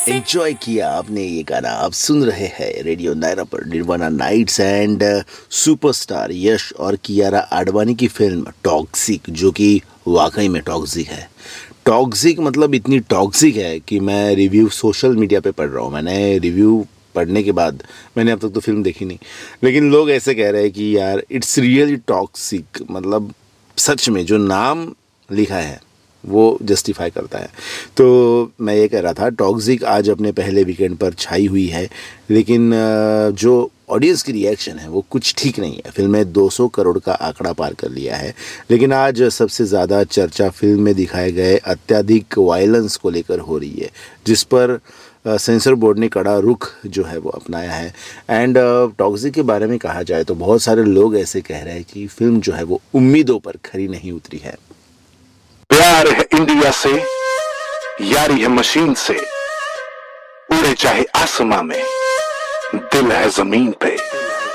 Enjoy किया आपने ये गाना। आप सुन रहे हैं रेडियो नायरा पर निर्वाणा नाइट्स एंड सुपरस्टार यश और कियारा आडवाणी की फिल्म टॉक्सिक, जो कि वाकई में टॉक्सिक है। टॉक्सिक मतलब इतनी टॉक्सिक है कि मैं रिव्यू सोशल मीडिया पे पढ़ रहा हूँ। मैंने रिव्यू पढ़ने के बाद, मैंने अब तक तो फिल्म देखी नहीं, लेकिन लोग ऐसे कह रहे हैं कि यार इट्स रियली टॉक्सिक। मतलब सच में जो नाम लिखा है वो जस्टिफाई करता है। तो मैं ये कह रहा था, टॉक्सिक आज अपने पहले वीकेंड पर छाई हुई है, लेकिन जो ऑडियंस की रिएक्शन है वो कुछ ठीक नहीं है। फिल्म ने 200 करोड़ का आंकड़ा पार कर लिया है, लेकिन आज सबसे ज़्यादा चर्चा फिल्म में दिखाए गए अत्यधिक वायलेंस को लेकर हो रही है, जिस पर सेंसर बोर्ड ने कड़ा रुख जो है वो अपनाया है। एंड टॉक्सिक के बारे में कहा जाए तो बहुत सारे लोग ऐसे कह रहे हैं कि फिल्म जो है वो उम्मीदों पर खरी नहीं उतरी है। प्यार है इंडिया से, यारी है मशीन से, उड़े चाहे आसमां में, दिल है जमीन पे।